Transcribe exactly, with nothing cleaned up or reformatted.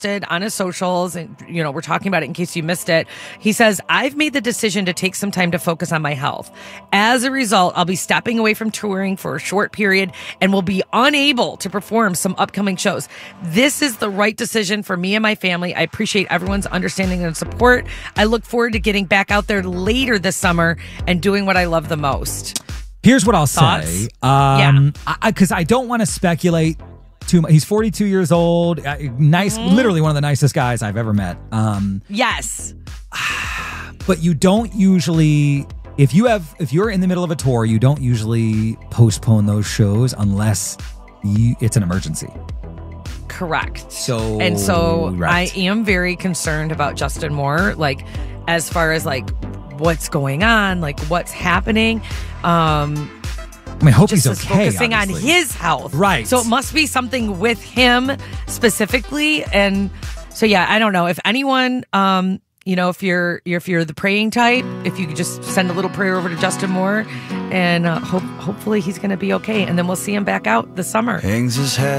posted on his socials, and you know, we're talking about it in case you missed it. He says, I've made the decision to take some time to focus on my health. As a result, I'll be stepping away from touring for a short period and will be unable to perform some upcoming shows. This is the right decision for me and my family. I appreciate everyone's understanding and support. I look forward to getting back out there later this summer and doing what I love the most. Here's what I'll Thoughts? say. Um, Yeah. Because I, I don't want to speculate too much. He's forty-two years old. Uh, nice, Mm-hmm. literally one of the nicest guys I've ever met. Um, Yes. but you don't usually, if you have, if you're in the middle of a tour, you don't usually postpone those shows unless you, it's an emergency. Correct. So, and so right. I am very concerned about Justin Moore, like as far as like what's going on, like what's happening. Um, I mean, I hope just he's is okay. focusing obviously. on his health. Right. So it must be something with him specifically. And so, yeah, I don't know if anyone, um, you know, if you're, if you're the praying type, if you could just send a little prayer over to Justin Moore and uh, hope, hopefully he's going to be okay. And then we'll see him back out this summer. Hangs his head